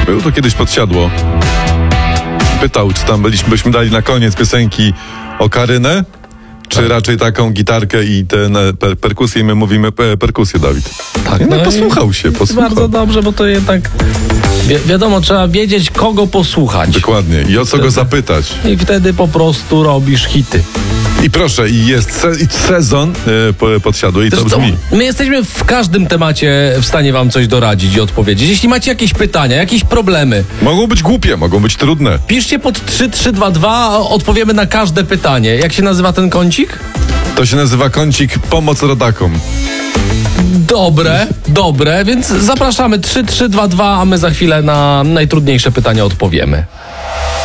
Był to kiedyś Podsiadło. Pytał, czy tam byśmy dali na koniec piosenki okarynę, czy raczej taką gitarkę i tę perkusję, i my mówimy perkusję, Dawid. Tak, No, no posłuchał się, posłuchał. Bardzo dobrze, bo to jednak wiadomo, trzeba wiedzieć, kogo posłuchać. Dokładnie. I o co go zapytać. I wtedy po prostu robisz hity. I proszę, i jest sezon Podsiadły i to Zresztą brzmi. my jesteśmy w każdym temacie w stanie wam coś doradzić i odpowiedzieć. Jeśli macie jakieś pytania, jakieś problemy, Mogą być głupie, mogą być trudne. piszcie pod 3322, odpowiemy na każde pytanie. Jak się nazywa ten kącik? To się nazywa kącik Pomoc Rodakom. Dobre, więc zapraszamy 3322, a my za chwilę na najtrudniejsze pytania odpowiemy.